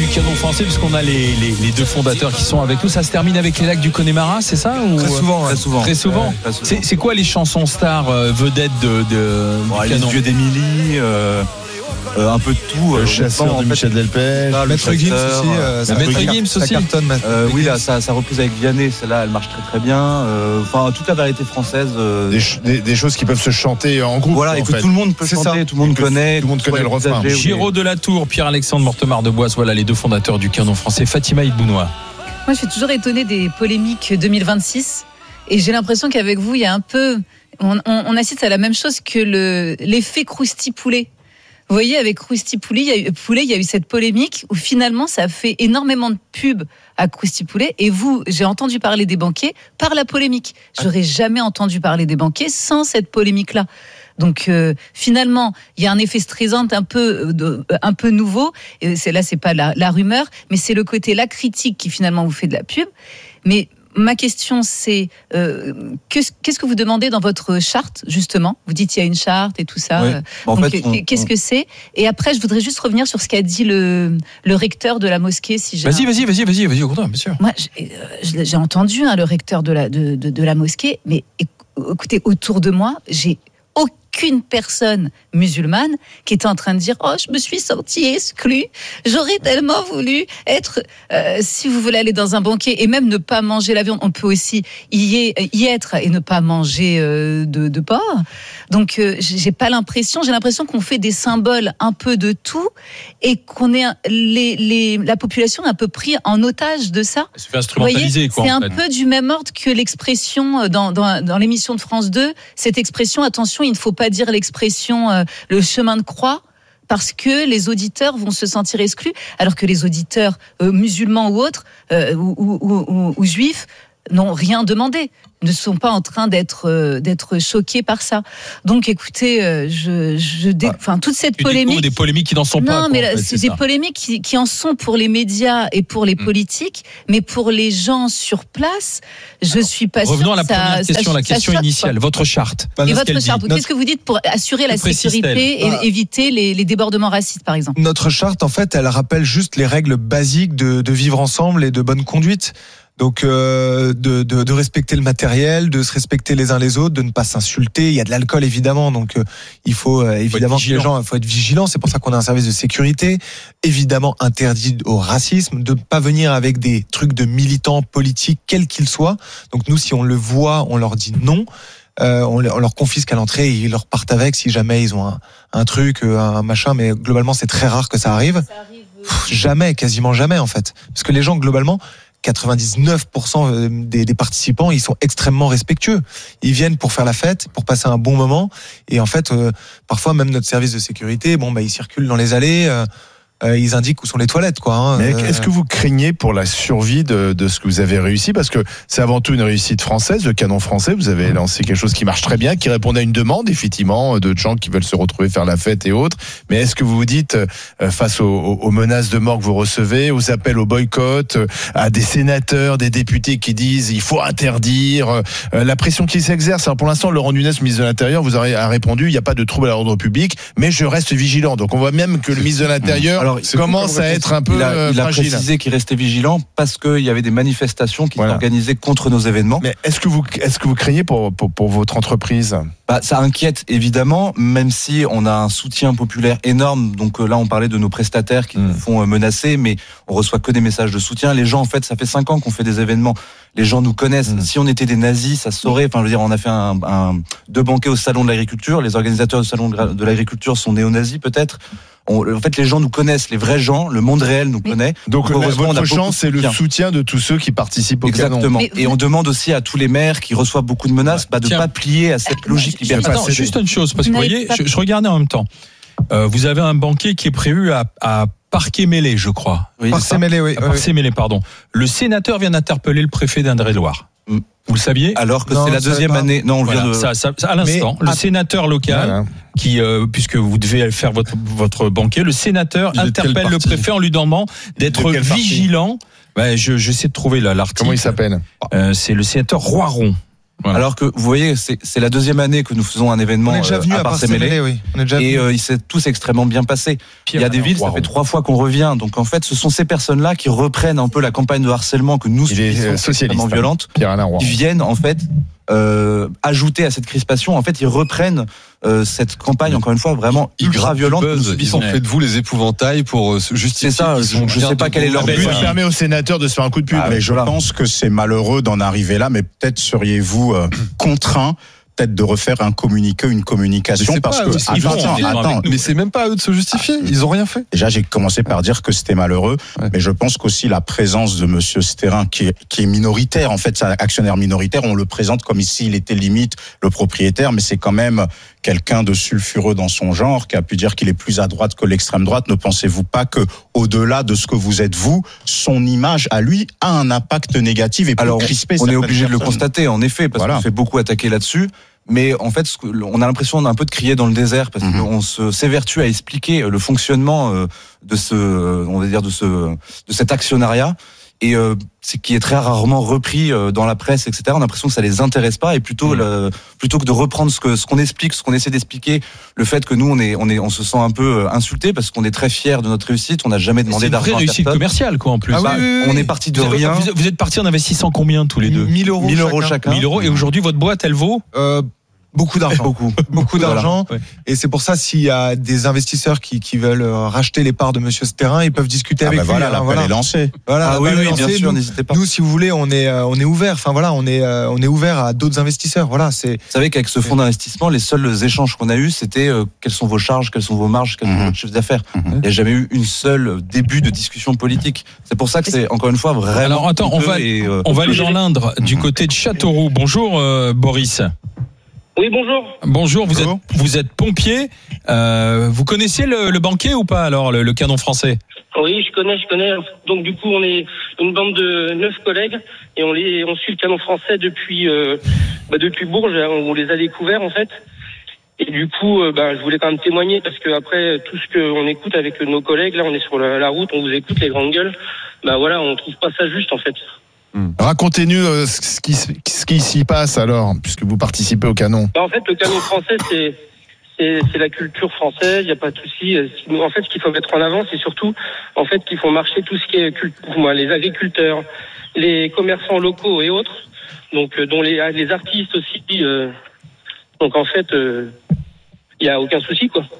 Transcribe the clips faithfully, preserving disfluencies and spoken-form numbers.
Canon Français, puisqu'on a les, les, les deux fondateurs qui sont avec nous. Ça se termine avec les lacs du Connemara, c'est ça ou... Très souvent, très souvent. Très souvent. Ouais, très souvent. C'est, c'est quoi les chansons stars euh, vedettes de, de bon, du Les Canon? Yeux d'Émilie, euh, euh, un peu de tout. Le euh, chasseur de Michel Delpech, là, Maître Gims aussi. Euh, ça Maître Gims ça aussi. Cartonne, euh, oui, là, sa, sa reprise avec Vianney, celle-là, elle marche très très bien. Euh, enfin, toute la variété française. Euh, des, ch- des, des choses qui peuvent se chanter en groupe. Voilà, en et que fait. tout le monde peut C'est chanter, ça. tout le monde Et que connaît. Tout le monde connaît le refrain. Giraud de la Tour, Pierre-Alexandre Mortemart de Boisse, voilà les deux fondateurs du Canon Français. Fatima Ibounoua. Moi, je suis toujours étonnée des polémiques deux mille vingt-six. Et j'ai l'impression qu'avec vous, il y a un peu. On, on, on assiste à la même chose que le, l'effet Crousti-Poulet. Vous voyez, avec Crousti-Poulet, il y a eu, Poulet, il y a eu cette polémique où finalement, ça a fait énormément de pubs à Crousti-Poulet. Et vous, j'ai entendu parler des banquets par la polémique. J'aurais jamais entendu parler des banquets sans cette polémique-là. Donc euh, finalement, il y a un effet Streisand un peu, euh, un peu nouveau. Et c'est, là, c'est pas la, la rumeur, mais c'est le côté la critique qui finalement vous fait de la pub. Mais ma question, c'est euh, qu'est-ce, qu'est-ce que vous demandez dans votre charte, justement? Vous dites qu'il y a une charte et tout ça. Oui. En Donc, fait, on, qu'est-ce on... que c'est? Et après, je voudrais juste revenir sur ce qu'a dit le, le recteur de la mosquée. Si j'ai Vas-y, un... vas-y, vas-y, vas-y, vas-y, au contraire, bien sûr. Moi, j'ai, euh, j'ai entendu hein, le recteur de la, de, de, de la mosquée, mais écoutez, autour de moi, j'ai aucune personne musulmane qui était en train de dire « Oh, je me suis sentie exclue, j'aurais tellement voulu être... Euh, » Si vous voulez aller dans un banquet et même ne pas manger la viande, on peut aussi y, y être et ne pas manger euh, de, de porc. Donc, euh, j'ai pas l'impression, j'ai l'impression qu'on fait des symboles un peu de tout et qu'on est... Les, les, la population est un peu pris en otage de ça. Ça se fait instrumentaliser, voyez, quoi. C'est en un fait. peu du même ordre que l'expression dans, dans, dans l'émission de France deux, cette expression, attention, il ne faut pas dire l'expression euh, le chemin de croix parce que les auditeurs vont se sentir exclus, alors que les auditeurs euh, musulmans ou autres euh, ou, ou, ou, ou juifs n'ont rien demandé, ne sont pas en train d'être euh, d'être choqués par ça. Donc, écoutez, euh, je, je dé... enfin toute cette Tu polémique, des polémiques qui n'en sont non, pas. Non, mais quoi, là, en fait, c'est, c'est des ça. polémiques qui, qui en sont pour les médias et pour les mmh. politiques, mais pour les gens sur place, je Alors, suis pas sûre. Revenons à la ça, première question, ça, la question choque, initiale. quoi. Votre charte. Et votre qu'elle charte, dit. qu'est-ce que vous dites pour assurer la sécurité et Voilà. éviter les, les débordements racistes, par exemple? Notre charte, en fait, elle rappelle juste les règles basiques de, de vivre ensemble et de bonne conduite. Donc, euh, de, de, de respecter le matériel, de se respecter les uns les autres, de ne pas s'insulter. Il y a de l'alcool, évidemment. Donc, euh, il faut euh, évidemment que les gens, il faut être vigilant. C'est pour ça qu'on a un service de sécurité. Évidemment, interdit au racisme, de ne pas venir avec des trucs de militants politiques, quels qu'ils soient. Donc, nous, si on le voit, on leur dit non. Euh, on, on leur confisque à l'entrée et ils leur partent avec si jamais ils ont un, un truc, un machin. Mais globalement, c'est très rare que ça arrive. Ça arrive Pff, jamais, quasiment jamais, en fait. Parce que les gens, globalement, quatre-vingt-dix-neuf pour cent des, des participants, ils sont extrêmement respectueux. Ils viennent pour faire la fête, pour passer un bon moment. Et en fait, euh, parfois même notre service de sécurité, bon, bah, ils circulent dans les allées. Euh, Euh, ils indiquent où sont les toilettes, quoi. Hein. Mais est-ce que vous craignez pour la survie de, de ce que vous avez réussi? Parce que c'est avant tout une réussite française, le Canon Français. Vous avez lancé quelque chose qui marche très bien, qui répond à une demande, effectivement, de gens qui veulent se retrouver faire la fête et autres. Mais est-ce que vous vous dites, face aux, aux menaces de mort que vous recevez, aux appels au boycott, à des sénateurs, des députés qui disent il faut interdire, la pression qui s'exerce? Alors pour l'instant, Laurent Nunez, ministre de l'Intérieur, vous a répondu il n'y a pas de trouble à l'ordre public, mais je reste vigilant. Donc on voit même que le ministre de l'Intérieur Alors, commence à être un peu il a, il a fragile. précisé qu'il restait vigilant parce qu'il y avait des manifestations qui Voilà. étaient organisées contre nos événements. Mais est-ce que vous, est-ce que vous craignez pour, pour, pour votre entreprise? Bah, ça inquiète évidemment, même si on a un soutien populaire énorme. Donc euh, là, on parlait de nos prestataires qui mmh. nous font euh, menacer, mais on reçoit que des messages de soutien. Les gens, en fait, ça fait cinq ans qu'on fait des événements. Les gens nous connaissent. Mmh. Si on était des nazis, ça se saurait. Enfin, je veux dire, on a fait un, un, deux banquets au Salon de l'Agriculture. Les organisateurs du Salon de l'Agriculture sont néo-nazis, peut-être. On, en fait, les gens nous connaissent, les vrais gens, le monde réel nous connaît. Donc, Donc votre chance, c'est le soutien de tous ceux qui participent au Exactement. Canon. Et on demande aussi à tous les maires qui reçoivent beaucoup de menaces bah, de ne pas plier à cette logique libertaire. Attends, juste une chose, parce que vous voyez, je, je regardais en même temps. Euh, vous avez un banquet qui est prévu à, à Parquet-Mêlé, je crois. Oui, Parquet-Mêlé, oui. Parquet-Mêlé, pardon. Le sénateur vient d'interpeller le préfet d'Indre-et-Loire. Mm. Vous le saviez? Alors que non, c'est la deuxième année. Non, on voilà, vient de. Ça, ça, à l'instant, Mais, le à... sénateur local, voilà. qui, euh, puisque vous devez faire votre, votre banquet, le sénateur de interpelle le préfet en lui demandant d'être de vigilant. Ben, je, j'essaie de trouver là, l'article. Comment il s'appelle? euh, C'est le sénateur Roiron. Voilà. Alors que vous voyez, c'est, c'est la deuxième année que nous faisons un événement. On est déjà venu euh, à Parcé-Mêlé, oui. On est déjà et euh, il s'est tous extrêmement bien passé. Pierre, il y a des villes, ça fait trois fois qu'on revient. Donc en fait, ce sont ces personnes-là qui reprennent un peu la campagne de harcèlement que nous subissons, extrêmement violente, qui viennent en fait euh, ajouter à cette crispation. En fait, ils reprennent euh, cette campagne, encore une fois, vraiment ultra violente. Que nous subissons. Ils ont fait de vous les épouvantails pour euh, justifier. C'est ça. Je, je sais pas quel est leur but. Ça permet aux sénateurs de se faire un coup de pub. Ah, mais je pense que c'est malheureux d'en arriver là, mais peut-être seriez-vous euh, contraint peut-être de refaire un communiqué, une communication, parce que attends, attends, attends, mais c'est même pas à eux de se justifier. Ils ont rien fait. Déjà, j'ai commencé par dire que c'était malheureux, ouais. mais je pense qu'aussi la présence de Monsieur Stérin, qui est, qui est minoritaire, en fait, c'est un actionnaire minoritaire. On le présente comme ici, il était limite le propriétaire, mais c'est quand même quelqu'un de sulfureux dans son genre, qui a pu dire qu'il est plus à droite que l'extrême droite. Ne pensez-vous pas que, au-delà de ce que vous êtes vous, son image à lui a un impact négatif et peut Alors, crisper on est obligé personnes. de le constater, en effet, parce voilà. qu'on fait beaucoup attaquer là-dessus. Mais en fait, on a l'impression d'un peu de crier dans le désert parce mmh. qu'on se s'évertue à expliquer le fonctionnement de ce, on va dire de ce, de cet actionnariat et euh, c'est qui est très rarement repris dans la presse, et cetera. On a l'impression que ça les intéresse pas et plutôt, mmh. le, plutôt que de reprendre ce que ce qu'on explique, ce qu'on essaie d'expliquer, le fait que nous on est, on est, on se sent un peu insulté parce qu'on est très fiers de notre réussite. On n'a jamais demandé d'argent. C'est une vraie réussite commerciale, quoi, en plus. Ah oui, oui, oui, on oui. est parti de vous rien. Vous, vous êtes parti en investissant combien tous les deux? mille euros. mille euros chacun. mille euros. Et aujourd'hui, votre boîte, elle vaut? Euh, Beaucoup d'argent, beaucoup, beaucoup d'argent, voilà. Et c'est pour ça s'il y a des investisseurs qui, qui veulent racheter les parts de Monsieur Stérin, ils peuvent discuter ah avec bah lui. voilà, Alors, l'appel voilà. est lancé. Voilà, ah oui, oui, lancé. bien sûr, nous, n'hésitez pas. Nous, si vous voulez, on est, on est ouvert. Enfin voilà, on est, on est ouvert à d'autres investisseurs. Voilà, c'est. Vous savez qu'avec ce fonds d'investissement, les seuls échanges qu'on a eus, c'était euh, quelles sont vos charges, quelles sont vos marges, quels sont mmh. votre chiffre d'affaires. Mmh. Il n'y a jamais eu une seule début de discussion politique. C'est pour ça que c'est encore une fois vraiment. Alors attends, on va, et, euh, on va aller dans l'Indre, du côté de Châteauroux. Bonjour euh, Boris. Oui, bonjour. Bonjour, vous bonjour. êtes vous êtes pompier. Euh, vous connaissez le, le banquet ou pas alors, le, le canon français? Oui, je connais, je connais. Donc du coup, on est une bande de neuf collègues et on les on suit le canon français depuis euh, bah, depuis Bourges. On les a découverts en fait. Et du coup, euh, bah, je voulais quand même témoigner parce que après tout ce qu'on écoute avec nos collègues, là, on est sur la, la route, on vous écoute les grandes gueules. Bah voilà, on trouve pas ça juste en fait. Mmh. Racontez-nous euh, ce qui ce qui s'y passe alors, puisque vous participez au canon. Bah, en fait, le canon français, c'est c'est, c'est la culture française. Il n'y a pas de souci. En fait, ce qu'il faut mettre en avant, c'est surtout en fait qu'il faut marcher tout ce qui est moi, les agriculteurs, les commerçants locaux et autres. Donc, euh, dont les les artistes aussi. Euh, donc, en fait, il euh, y a aucun souci quoi.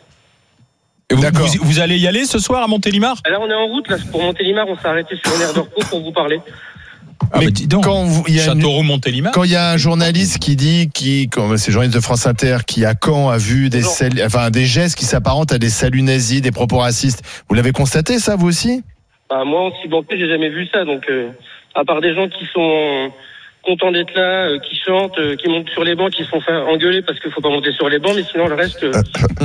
Et vous, vous, vous allez y aller ce soir à Montélimar? Là, on est en route là pour Montélimar. On s'est arrêté sur une aire de repos pour vous parler. Ah, mais, mais dis donc, quand vous, y a Châteauroux, Montélimar. Quand il y a un journaliste qui dit, qui, comme c'est journaliste de France Inter, qui à Caen a vu des, sal, enfin, des gestes qui s'apparentent à des saluts nazis, des propos racistes, vous l'avez constaté ça vous aussi? Bah, moi, en si banquier, j'ai jamais vu ça. Donc, euh, à part des gens qui sont contents d'être là, euh, qui chantent, euh, qui montent sur les bancs, qui se font faire engueuler parce qu'il faut pas monter sur les bancs, mais sinon le reste. Euh...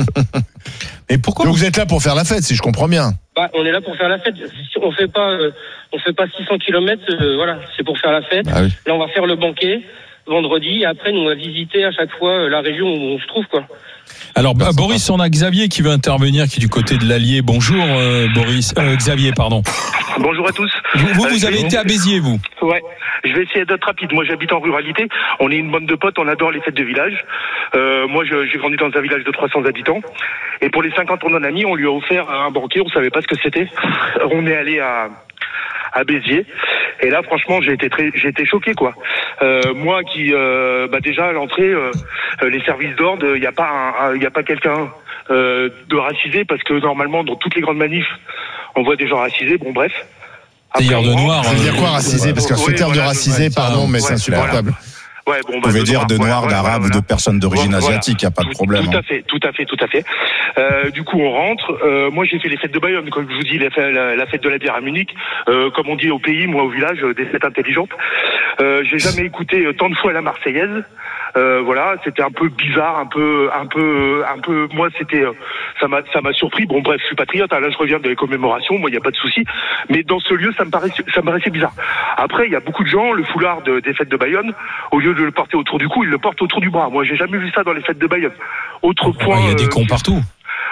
Et pourquoi Donc vous êtes là pour faire la fête, si je comprends bien. Bah, on est là pour faire la fête. On fait pas, euh, on fait pas six cents kilomètres. Euh, voilà, c'est pour faire la fête. Ah oui. Là, on va faire le banquet vendredi. Et après, nous on va visiter à chaque fois euh, la région où on se trouve, quoi. Alors, bah, Boris, on a Xavier qui veut intervenir, qui est du côté de l'Allier. Bonjour, euh, Boris, euh, Xavier, pardon. Bonjour à tous. Vous, vous, euh, vous avez été à Béziers, vous? Ouais. Je vais essayer d'être rapide. Moi, j'habite en ruralité. On est une bande de potes. On adore les fêtes de village. Euh, moi, je, j'ai grandi dans un village de trois cents habitants. Et pour les cinquante ans d'un ami, on lui a offert un banquet. On savait pas ce que c'était. On est allé à à Béziers. Et là, franchement, j'ai été très, j'ai été choqué, quoi. Euh, moi, qui, euh, bah déjà à l'entrée, euh, les services d'ordre, il n'y a pas, il y a pas quelqu'un euh, de racisé, parce que normalement, dans toutes les grandes manifs, on voit des gens racisés. Bon, bref. D'ailleurs de noir. Ça veut dire quoi racisé? Parce que ce terme de racisé, pardon, mais c'est insupportable. Ouais, bon, vous pouvez bah, dire de noir, voilà, d'arabe voilà, ou de personnes d'origine voilà, asiatique, il n'y a pas tout, de problème. Tout à fait, tout à fait, tout à fait. Euh, du coup, on rentre. Euh, moi, j'ai fait les fêtes de Bayonne, comme je vous dis, la, la, la fête de la bière à Munich. Euh, comme on dit au pays, moi au village, des fêtes intelligentes. Euh, j'ai jamais écouté tant de fois la Marseillaise. Euh, voilà, c'était un peu bizarre, un peu, un peu, un peu. Moi, c'était, ça m'a, ça m'a surpris. Bon, bref, je suis patriote. Hein, là, je reviens des commémorations. Moi, il n'y a pas de souci. Mais dans ce lieu, ça me paraissait, ça me paraissait bizarre. Après, il y a beaucoup de gens, le foulard de, des fêtes de Bayonne, au lieu de le porter autour du cou, ils le portent autour du bras. Moi, j'ai jamais vu ça dans les fêtes de Bayonne. Autre point. Il y a des euh, cons partout.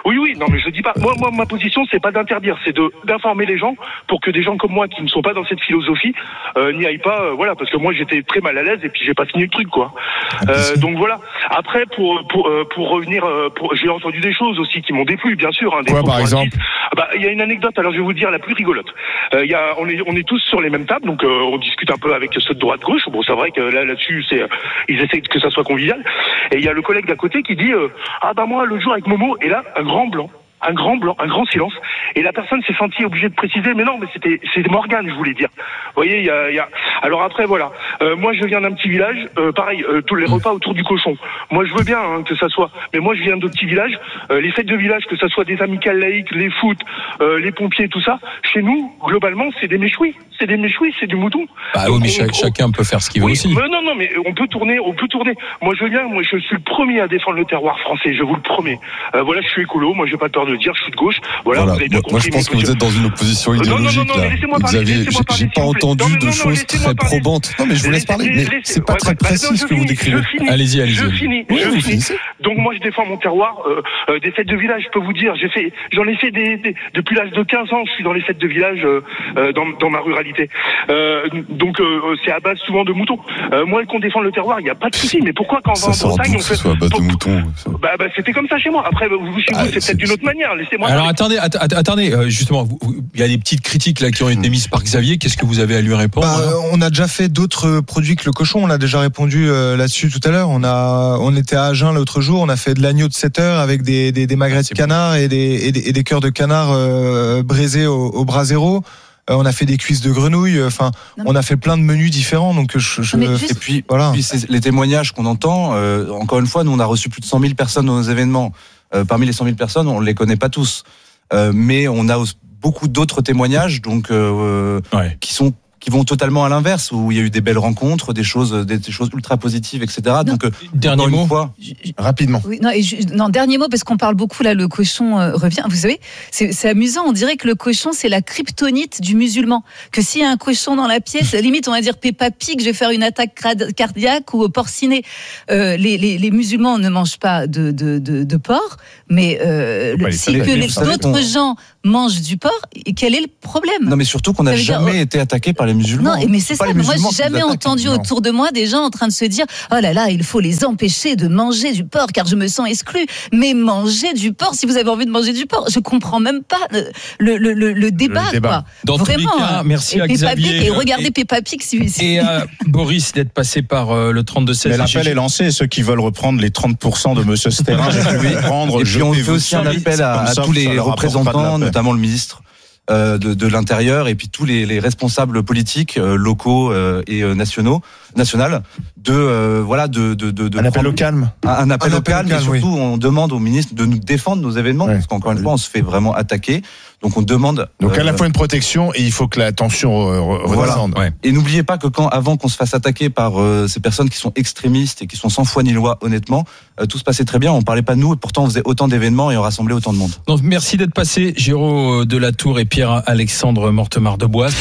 Oui, oui, non, mais je dis pas. Moi, moi, ma position, c'est pas d'interdire, c'est de d'informer les gens pour que des gens comme moi qui ne sont pas dans cette philosophie euh, n'y aillent pas. Euh, voilà, parce que moi, j'étais très mal à l'aise et puis j'ai pas fini le truc, quoi. Euh, donc voilà. Après, pour pour euh, pour revenir, euh, pour, j'ai entendu des choses aussi qui m'ont déplu, bien sûr. Hein, des Quoi, par exemple? Bah, il y a une anecdote. Alors, je vais vous dire la plus rigolote. Euh, il y a, on est on est tous sur les mêmes tables, donc euh, on discute un peu avec ceux de droite gauche. Bon, c'est vrai que là là-dessus, c'est ils essaient que ça soit convivial. Et il y a le collègue d'à côté qui dit euh, ah bah moi le jour avec Momo, et là un grand blanc. Un grand blanc, un grand silence. Et la personne s'est sentie obligée de préciser, mais non, mais c'était, c'était Morgane, je voulais dire. Vous voyez, il y a, il y a. Alors après, voilà. Euh, moi, je viens d'un petit village. Euh, pareil, euh, tous les repas autour du cochon. Moi, je veux bien hein, que ça soit. Mais moi, je viens de petits villages. Euh, les fêtes de village, que ça soit des amicales laïques, les foot, euh, les pompiers, tout ça. Chez nous, globalement, c'est des méchouis. C'est des méchouis, c'est du mouton. Bah oui, mais on, on, chacun peut faire ce qu'il veut oui, aussi. Mais non, non, mais on peut tourner, on peut tourner. Moi, je viens. Moi, je suis le premier à défendre le terroir français. Je vous le promets. Euh, voilà, je suis écolo. Moi, j'ai pas peur de le dire. Je suis de gauche. Voilà, voilà. Vous avez bien moi, moi, je pense que vous êtes dans une opposition idéologique. Non, non, non, non, là. laissez-moi vous parler, avez, laissez-moi j'ai, parler, j'ai pas s'il vous plaît. entendu Non, mais de non, choses laissez-moi très parler. probantes. Non, mais je vous laisse parler. Mais c'est pas très précis ce que vous décrivez. Allez-y, allez-y. Je finis, Oui, je vous finis. finissez. Donc moi, je défends mon terroir. Euh, euh, des fêtes de village, je peux vous dire, j'ai fait, j'en ai fait des, des depuis l'âge de quinze ans. Je suis dans les fêtes de village euh, euh, dans, dans ma ruralité. Euh, donc euh, c'est à base souvent de moutons. Euh, moi, qu'on défende le terroir, il y a pas de souci. Mais pourquoi quand on va Ça en sort Bretagne, d'où on que ce fait soit à base de moutons? Bah, bah c'était comme ça chez moi. Après, vous chez Ah, vous, c'est c'est- peut-être d'une autre manière. Laissez-moi. Alors parler. attendez, att- attendez, euh, justement, vous- vous- il y a des petites critiques là qui ont été mises par Xavier. Qu'est-ce que vous avez à lui répondre? Bah, hein on a déjà fait d'autres produits que le cochon. On a déjà répondu euh, là-dessus tout à l'heure. On a, on était à Agen l'autre jour. On a fait de l'agneau de sept heures avec des, des, des magrets de canard et des, et des, et des cœurs de canard euh, braisés au, au brasero. Euh, on a fait des cuisses de grenouille. Enfin, Non, on a fait plein de menus différents. Donc, je, je Non, mais juste- Et puis, voilà. puis c'est les témoignages qu'on entend, euh, encore une fois, nous on a reçu plus de cent mille personnes dans nos événements. Euh, parmi les cent mille personnes, on ne les connaît pas tous. Euh, mais on a aussi beaucoup d'autres témoignages donc, euh, Ouais. qui, sont, qui vont totalement à l'inverse, où il y a eu des belles rencontres, des choses, des, des choses ultra positives, et cetera. Donc, euh, Dernier encore mot. une fois, Rapidement. Oui, non, et ju- non, dernier mot, parce qu'on parle beaucoup, là, le cochon euh, revient. Vous savez, c'est c'est amusant, on dirait que le cochon, c'est la kryptonite du musulman. Que s'il y a un cochon dans la pièce, limite, on va dire Peppa Pig, je vais faire une attaque crade- cardiaque ou porcinée. Euh, les, les, les musulmans ne mangent pas de, de, de, de porc, mais euh, le, les si savez, que vous les- savez d'autres qu'on- gens mangent du porc, et quel est le problème? non mais surtout qu'on Ça n'a veut dire- jamais été attaqué par les musulmans. Non, et mais c'est pas ça. les Moi, musulmans j'ai qui nous jamais attaquent, entendu non. autour de moi des gens en train de se dire oh là là, il faut les empêcher de manger du porc car je me sens exclu. Mais manger du porc, si vous avez envie de manger du porc, je comprends même pas le, le, le, le débat, débat. quoi. Dans tous les Vraiment. cas, hein. merci et à Peppa Xavier, Pig, et euh, regardez et- Peppa Pig si, si- Et euh, Boris d'être passé par euh, le trente-deux seize. Mais l'appel est lancé. Ceux qui veulent reprendre les trente pour cent de Monsieur Stérin, j'ai pu prendre. Et puis on fait aussi un appel à, à tous les représentants, notamment le ministre euh, de, de l'Intérieur, et puis tous les, les responsables politiques euh, locaux euh, et euh, nationaux, nationales, de euh, voilà, de, de, de, de Un appel prendre- au calme. un, un appel Un au appel au calme, et calme, surtout on demande au ministre de nous défendre nos événements, Ouais. parce qu'encore une fois on se fait vraiment attaquer. Donc on demande. Donc à la euh, fois une protection et il faut que la tension euh, re- Voilà. redescende. Ouais. Et n'oubliez pas que quand, avant qu'on se fasse attaquer par euh, ces personnes qui sont extrémistes et qui sont sans foi ni loi, honnêtement, euh, tout se passait très bien. On parlait pas de nous et pourtant on faisait autant d'événements et on rassemblait autant de monde. Donc merci d'être passé, Géraud de la Tour et Pierre-Alexandre Mortemart de Boise.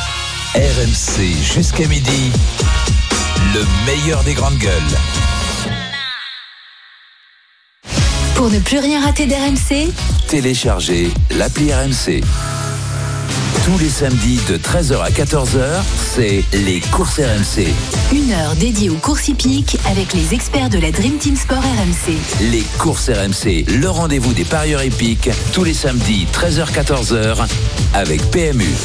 R M C jusqu'à midi, le meilleur des grandes gueules. Pour ne plus rien rater d'R M C, Téléchargez l'appli R M C. Tous les samedis de treize heures à quatorze heures, c'est les courses R M C. une heure dédiée aux courses hippiques avec les experts de la Dream Team Sport R M C. Les courses R M C, le rendez-vous des parieurs épiques, tous les samedis treize heures à quatorze heures avec P M U.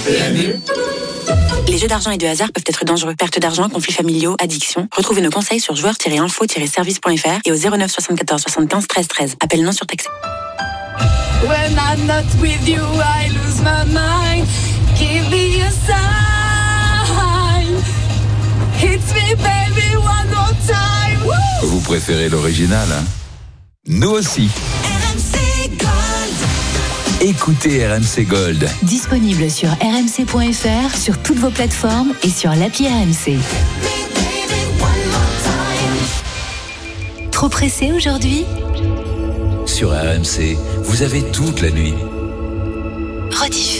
Les jeux d'argent et de hasard peuvent être dangereux. Perte d'argent, conflits familiaux, addiction. Retrouvez nos conseils sur joueurs tiret info tiret service point f r et au zéro neuf soixante-quatorze soixante-quinze treize treize. Appel non surtaxé. When I'm not with you, I lose my mind. Give me a sign. Hits me, baby, one more time. Woo! Vous préférez l'original, hein? Nous aussi. R M C Gold. Écoutez R M C Gold. Disponible sur r m c point f r, sur toutes vos plateformes et sur l'appli R M C. Trop pressé aujourd'hui? Sur R M C, vous avez toute la nuit. Rediff.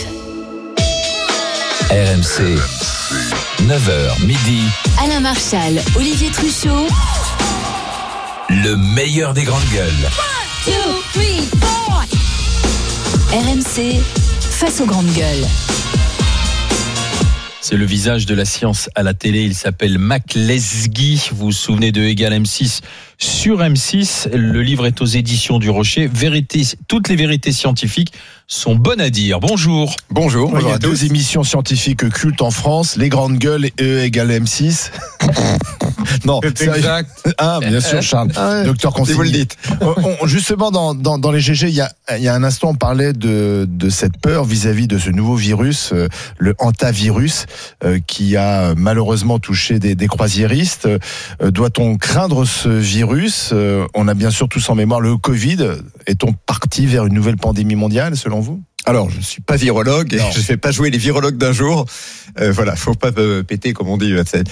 R M C, neuf heures midi, Alain Marchal, Olivier Truchot. le meilleur des grandes gueules. two, three, four. R M C, face aux grandes gueules. C'est le visage de la science à la télé. Il s'appelle Mac Lesguy. Vous vous souvenez de Égal M six sur M six. Le livre est aux éditions du Rocher. Vérité, toutes les vérités scientifiques sont bonnes à dire. Bonjour. Bonjour. Il y a deux émissions scientifiques cultes en France. Les Grandes Gueules et E égale M six. Non, c'est exact. Ah, bien sûr, Charles. Ah ouais. Docteur Consigny. Si vous le dites. on, on, justement, dans, dans, dans les G G, il y a, il y a un instant, on parlait de, de cette peur vis-à-vis de ce nouveau virus, euh, le hantavirus, euh, qui a malheureusement touché des, des croisiéristes. Euh, doit-on craindre ce virus ? euh, On a bien sûr tous en mémoire le Covid. Est-on parti vers une nouvelle pandémie mondiale, selon vous ? Alors, je ne suis pas virologue et non. je ne vais pas jouer les virologues d'un jour. Euh, voilà, faut pas euh, péter comme on dit.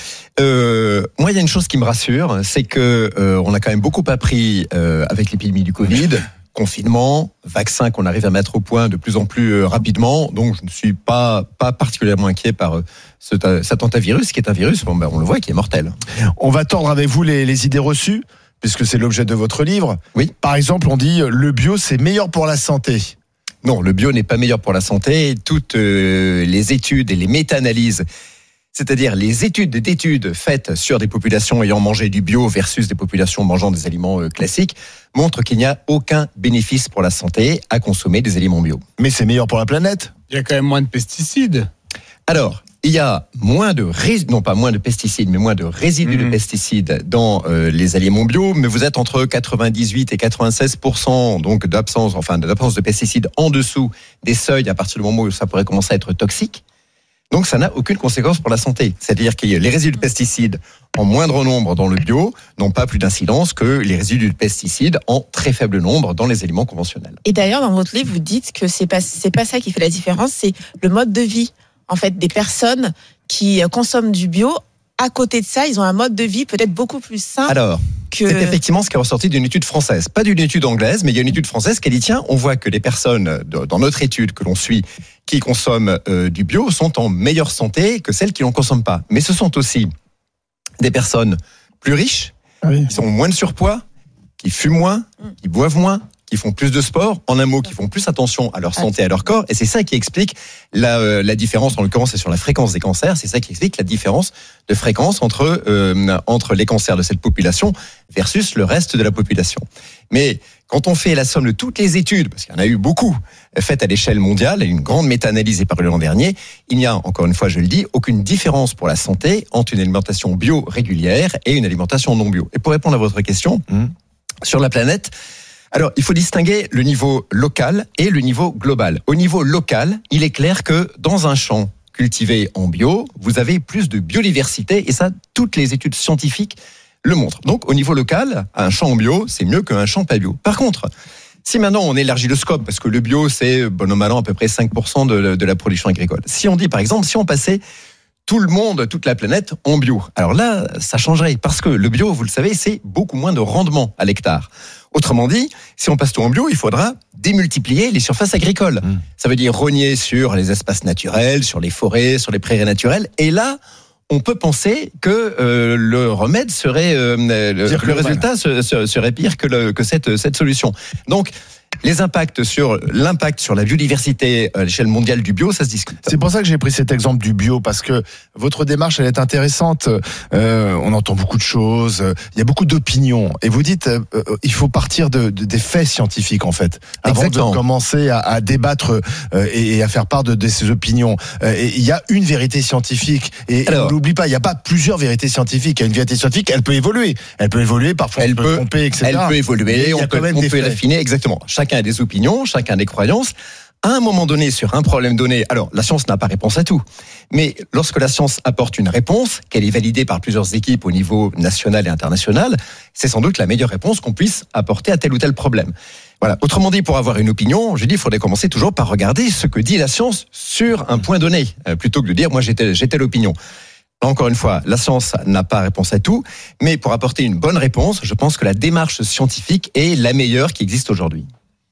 Euh, moi, il y a une chose qui me rassure, c'est que euh, on a quand même beaucoup appris euh, avec l'épidémie du Covid, confinement, vaccin qu'on arrive à mettre au point de plus en plus euh, rapidement. Donc, je ne suis pas pas particulièrement inquiet par euh, ce, cet hantavirus, qui est un virus, bon, ben, on le voit, qui est mortel. On va tordre avec vous les, les idées reçues, puisque c'est l'objet de votre livre. Oui. Par exemple, on dit le bio, c'est meilleur pour la santé. Non, le bio n'est pas meilleur pour la santé. Toutes euh, les études et les méta-analyses, c'est-à-dire les études d'études faites sur des populations ayant mangé du bio versus des populations mangeant des aliments euh, classiques, montrent qu'il n'y a aucun bénéfice pour la santé à consommer des aliments bio. Mais c'est meilleur pour la planète. Il y a quand même moins de pesticides. Alors, il y a moins de rés- non pas moins de pesticides, mais moins de résidus mmh. de pesticides dans euh, les aliments bio. Mais vous êtes entre quatre-vingt-dix-huit et quatre-vingt-seize pour cent donc d'absence, enfin de l'absence de pesticides en dessous des seuils à partir du moment où ça pourrait commencer à être toxique. Donc ça n'a aucune conséquence pour la santé. C'est-à-dire que les résidus de pesticides en moindre nombre dans le bio n'ont pas plus d'incidence que les résidus de pesticides en très faible nombre dans les aliments conventionnels. Et d'ailleurs, dans votre livre, vous dites que c'est pas c'est pas ça qui fait la différence, c'est le mode de vie. En fait, des personnes qui consomment du bio, à côté de ça, ils ont un mode de vie peut-être beaucoup plus sain. Alors, que... c'est effectivement ce qui est ressorti d'une étude française. Pas d'une étude anglaise, mais il y a une étude française qui dit, tiens, on voit que les personnes, dans notre étude que l'on suit, qui consomment euh, du bio, sont en meilleure santé que celles qui n'en consomment pas. Mais ce sont aussi des personnes plus riches, oui. qui ont moins de surpoids, qui fument moins, qui boivent moins, qui font plus de sport, en un mot, qui font plus attention à leur santé, à leur corps, et c'est ça qui explique la, euh, la différence, en l'occurrence, c'est sur la fréquence des cancers, c'est ça qui explique la différence de fréquence entre, euh, entre les cancers de cette population versus le reste de la population. Mais quand on fait la somme de toutes les études, parce qu'il y en a eu beaucoup, faites à l'échelle mondiale, une grande méta-analyse est parue l'an dernier, il n'y a, encore une fois, je le dis, aucune différence pour la santé entre une alimentation bio régulière et une alimentation non bio. Et pour répondre à votre question, mmh. sur la planète, alors, il faut distinguer le niveau local et le niveau global. Au niveau local, il est clair que dans un champ cultivé en bio, vous avez plus de biodiversité et ça, toutes les études scientifiques le montrent. Donc, au niveau local, un champ en bio, c'est mieux qu'un champ pas bio. Par contre, si maintenant on élargit le scope, parce que le bio, c'est, bon an mal an, à peu près cinq pour cent de, de la production agricole. Si on dit, par exemple, si on passait tout le monde, toute la planète en bio, alors là, ça changerait. Parce que le bio, vous le savez, c'est beaucoup moins de rendement à l'hectare. Autrement dit, si on passe tout en bio, il faudra démultiplier les surfaces agricoles. Mmh. Ça veut dire rogner sur les espaces naturels, sur les forêts, sur les prairies naturelles. Et là, on peut penser que euh, le remède serait, euh, le, le résultat se, se, serait pire que, le, que cette, cette solution. Donc, les impacts sur l'impact sur la biodiversité à l'échelle mondiale du bio, ça se discute. C'est pour ça que j'ai pris cet exemple du bio, parce que votre démarche, elle est intéressante. Euh, on entend beaucoup de choses, il y a beaucoup d'opinions, et vous dites, euh, il faut partir de, de, des faits scientifiques en fait, avant Exactement. de commencer à, à débattre euh, et, et à faire part de, de ces opinions. Euh, et il y a une vérité scientifique, et Alors, on n'oublie pas, il n'y a pas plusieurs vérités scientifiques. Il y a une vérité scientifique, elle peut évoluer, elle peut évoluer, parfois elle on peut, peut tromper, et cetera. Elle peut évoluer, on peut, on peut l'affiner, exactement. Chacun a des opinions, chacun a des croyances. À un moment donné, sur un problème donné, alors la science n'a pas réponse à tout, mais lorsque la science apporte une réponse, qu'elle est validée par plusieurs équipes au niveau national et international, c'est sans doute la meilleure réponse qu'on puisse apporter à tel ou tel problème. Voilà. Autrement dit, pour avoir une opinion, je dis, il faudrait commencer toujours par regarder ce que dit la science sur un point donné, plutôt que de dire, moi j'ai telle, j'ai telle opinion. Encore une fois, la science n'a pas réponse à tout, mais pour apporter une bonne réponse, je pense que la démarche scientifique est la meilleure qui existe aujourd'hui.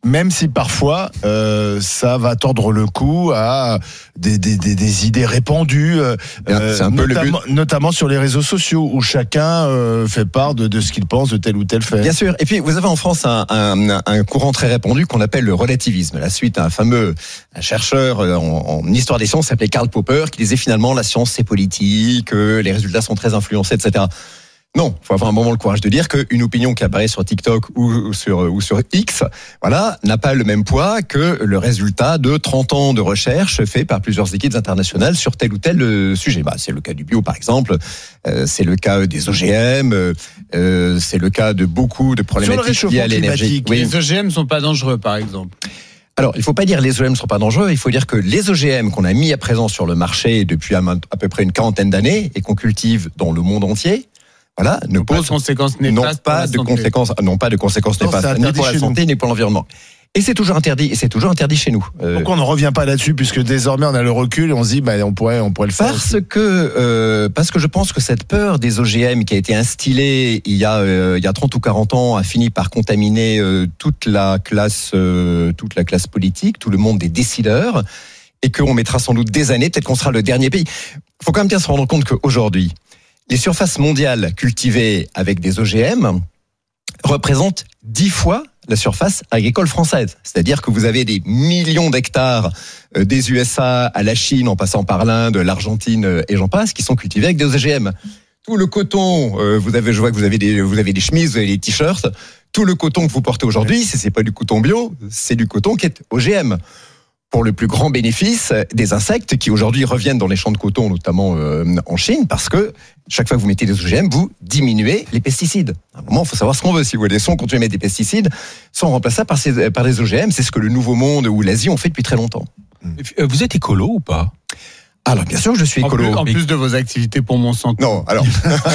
même si parfois euh, ça va tordre le cou à des, des, des, des idées répandues, euh, c'est un peu notamment, le but. notamment sur les réseaux sociaux où chacun euh, fait part de, de ce qu'il pense de tel ou tel fait. Bien sûr. Et puis vous avez en France un, un, un courant très répandu qu'on appelle le relativisme. La suite à un fameux un chercheur en, en histoire des sciences s'appelait Karl Popper qui disait finalement la science c'est politique, euh, les résultats sont très influencés, et cetera. Non, il faut avoir un moment le courage de dire qu'une opinion qui apparaît sur TikTok ou sur, ou sur X, voilà, n'a pas le même poids que le résultat de trente ans de recherche fait par plusieurs équipes internationales sur tel ou tel sujet. Bah, c'est le cas du bio, par exemple. Euh, c'est le cas des O G M. Euh, c'est le cas de beaucoup de problématiques liées à l'énergie. Oui. Les O G M sont pas dangereux, par exemple. Alors, il faut pas dire les O G M ne sont pas dangereux, il faut dire que les O G M qu'on a mis à présent sur le marché depuis à, à peu près une quarantaine d'années et qu'on cultive dans le monde entier, voilà, ne pas de conséquences néfastes, pas de conséquences, non pas de conséquences non, néfastes, ni pour la santé, nous. ni pour l'environnement. Et c'est toujours interdit, et c'est toujours interdit chez nous. Euh, Pourquoi on ne revient pas là-dessus, puisque désormais on a le recul et on se dit, bah, on pourrait, on pourrait le faire. Parce aussi. que, euh, parce que je pense que cette peur des O G M qui a été instillée il y a, euh, il y a trente ou quarante ans a fini par contaminer euh, toute la classe, euh, toute la classe politique, tout le monde des décideurs, et qu'on mettra sans doute des années, peut-être qu'on sera le dernier pays. Il faut quand même bien se rendre compte qu'aujourd'hui, les surfaces mondiales cultivées avec des O G M représentent dix fois la surface agricole française. C'est-à-dire que vous avez des millions d'hectares des U S A à la Chine, en passant par l'Inde, l'Argentine et j'en passe, qui sont cultivés avec des O G M. Tout le coton, vous avez, je vois que vous avez des, vous avez des chemises, vous avez des t-shirts. Tout le coton que vous portez aujourd'hui, si c'est pas du coton bio, c'est du coton qui est O G M. Pour le plus grand bénéfice des insectes qui aujourd'hui reviennent dans les champs de coton, notamment euh, en Chine, parce que chaque fois que vous mettez des O G M, vous diminuez les pesticides. À un moment, il faut savoir ce qu'on veut. Si vous voulez, si on continue à mettre des pesticides, sont remplacés par, ces, par des O G M. C'est ce que le Nouveau Monde ou l'Asie ont fait depuis très longtemps. Vous êtes écolo ou pas ? Alors bien sûr, je suis écolo. En plus, en plus de vos activités pour Monsanto. Non, alors.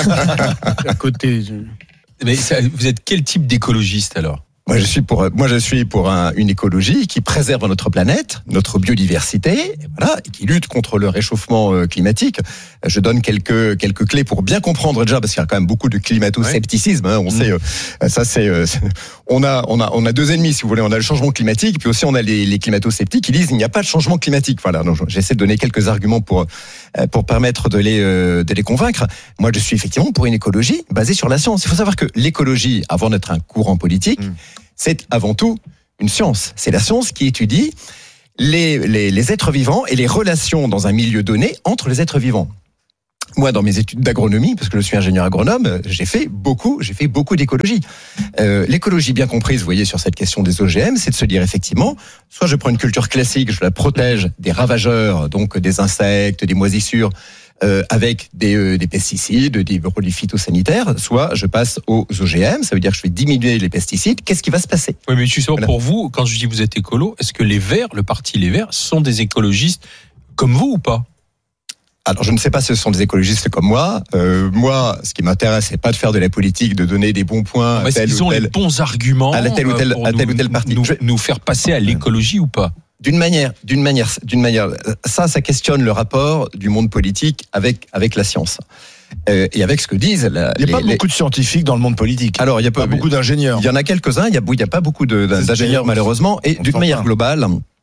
à côté. Je... Mais ça, vous êtes quel type d'écologiste alors ? Moi, je suis pour, moi, je suis pour un, une écologie qui préserve notre planète, notre biodiversité, et voilà, et qui lutte contre le réchauffement climatique. Je donne quelques, quelques clés pour bien comprendre déjà, parce qu'il y a quand même beaucoup de climato-scepticisme, hein, on mmh. sait, euh, ça c'est, euh, on a, on a, on a deux ennemis, si vous voulez. On a le changement climatique, puis aussi on a les, les climato-sceptiques qui disent il n'y a pas de changement climatique. Voilà. Donc, j'essaie de donner quelques arguments pour, pour permettre de les, de les convaincre. Moi, je suis effectivement pour une écologie basée sur la science. Il faut savoir que l'écologie, avant d'être un courant politique, mmh. c'est avant tout une science. C'est la science qui étudie les, les, les êtres vivants et les relations dans un milieu donné entre les êtres vivants. Moi, dans mes études d'agronomie, parce que je suis ingénieur agronome, j'ai fait beaucoup, j'ai fait beaucoup d'écologie. Euh, l'écologie bien comprise, vous voyez, sur cette question des O G M, c'est de se dire effectivement, soit je prends une culture classique, je la protège des ravageurs, donc des insectes, des moisissures, Euh, avec des, euh, des pesticides, des produits phytosanitaires, soit je passe aux O G M, ça veut dire que je vais diminuer les pesticides. Qu'est-ce qui va se passer ? Oui, mais justement, voilà. Pour vous, quand je dis vous êtes écolo, est-ce que les Verts, le parti Les Verts, sont des écologistes comme vous ou pas ? Alors, je ne sais pas si ce sont des écologistes comme moi. Euh, moi, ce qui m'intéresse, c'est pas de faire de la politique, de donner des bons points à tel ou tel, ils ont les bons arguments à la telle ou telle, à tel ou tel parti. Nous, nous faire passer à l'écologie ou pas ? D'une manière, d'une manière, d'une manière, ça, ça questionne le rapport du monde politique avec avec la science euh, et avec ce que disent. La, il n'y a les, pas les... beaucoup de scientifiques dans le monde politique. Alors, il y a pas, pas beaucoup d'ingénieurs. Il y en a quelques-uns. Il y a, il y a pas beaucoup de, d'ingénieurs malheureusement. Et d'une manière globale,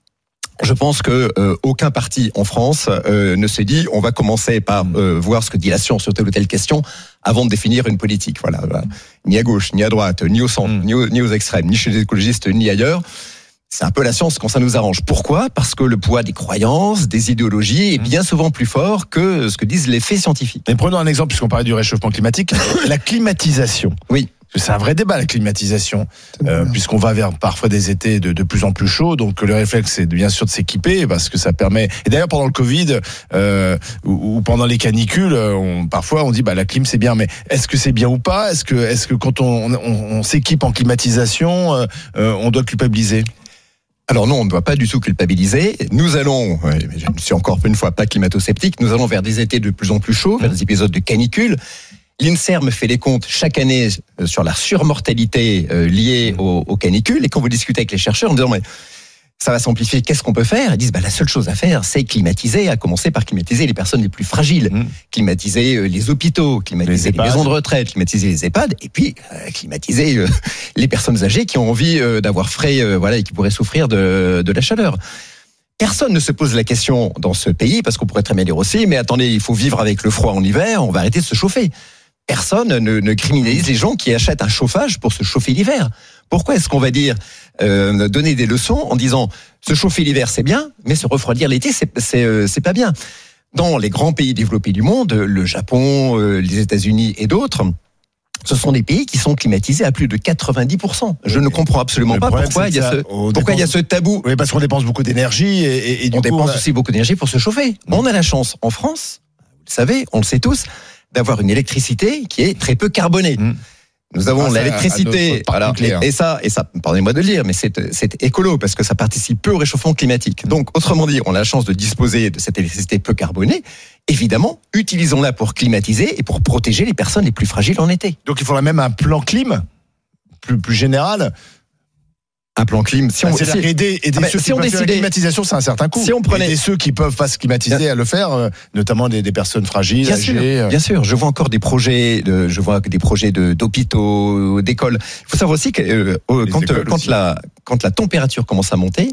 je pense que euh, aucun parti en France euh, ne s'est dit on va commencer par euh, voir ce que dit la science sur telle ou telle question avant de définir une politique. Voilà, voilà. Ni à gauche, ni à droite, ni au centre, mm. ni, au, ni aux extrêmes, ni chez les écologistes, ni ailleurs. C'est un peu la science quand ça nous arrange. Pourquoi ? Parce que le poids des croyances, des idéologies est bien souvent plus fort que ce que disent les faits scientifiques. Mais prenons un exemple, puisqu'on parlait du réchauffement climatique. La climatisation. Oui. C'est un vrai débat, la climatisation, euh, puisqu'on va vers parfois des étés de, de plus en plus chauds. Donc le réflexe, c'est bien sûr de s'équiper, parce que ça permet... Et d'ailleurs, pendant le Covid, euh, ou, ou pendant les canicules, on, parfois on dit bah, la clim, c'est bien. Mais est-ce que c'est bien ou pas ? Est-ce que, est-ce que quand on, on, on s'équipe en climatisation, euh, on doit culpabiliser ? Alors non, on ne doit pas du tout culpabiliser. Nous allons, je ne suis encore une fois pas climato-sceptique, nous allons vers des étés de plus en plus chauds, vers des épisodes de canicule. L'INSERM fait les comptes chaque année sur la surmortalité liée aux, aux canicules. Et quand vous discutez avec les chercheurs, en disant mais Ça va s'amplifier. Qu'est-ce qu'on peut faire? Ils disent bah, la seule chose à faire, c'est climatiser, à commencer par climatiser les personnes les plus fragiles, mmh. climatiser les hôpitaux, climatiser les, les maisons de retraite, climatiser les EHPAD, et puis euh, climatiser euh, les personnes âgées qui ont envie euh, d'avoir frais, euh, voilà, et qui pourraient souffrir de, de la chaleur. Personne ne se pose la question dans ce pays, parce qu'on pourrait très bien dire aussi, mais attendez, il faut vivre avec le froid en hiver, on va arrêter de se chauffer. Personne ne, ne criminalise les gens qui achètent un chauffage pour se chauffer l'hiver. Pourquoi est-ce qu'on va dire euh, donner des leçons en disant se chauffer l'hiver c'est bien, mais se refroidir l'été c'est c'est euh, c'est pas bien. Dans les grands pays développés du monde, le Japon, euh, les États-Unis et d'autres, ce sont des pays qui sont climatisés à plus de quatre-vingt-dix pour cent. Je ne comprends absolument pas pourquoi il y a ce pourquoi dépense, il y a ce tabou. Oui, parce qu'on dépense beaucoup d'énergie et, et, et du on coup, dépense on a... aussi beaucoup d'énergie pour se chauffer. Mmh. On a la chance en France, vous le savez, on le sait tous, d'avoir une électricité qui est très peu carbonée. Mmh. Nous avons ah, l'électricité, voilà, et, et ça, et ça, pardonnez-moi de le dire, mais c'est, c'est écolo parce que ça participe peu au réchauffement climatique. Donc, autrement dit, on a la chance de disposer de cette électricité peu carbonée. Évidemment, utilisons-la pour climatiser et pour protéger les personnes les plus fragiles en été. Donc, il faudra même un plan clim plus, plus général. Un plan clim. Si on, bah, c'est-à-dire si, aider, aider ah, ceux si qui on peuvent décidait, faire la climatisation, c'est un certain coût. Si on prenait aider ceux qui peuvent pas se climatiser bien, à le faire, euh, notamment des, des personnes fragiles, bien âgées. Sûr, euh... Bien sûr, je vois encore des projets, de, je vois des projets de, d'hôpitaux, d'écoles. Il faut savoir aussi que euh, quand, euh, quand la quand la température commence à monter,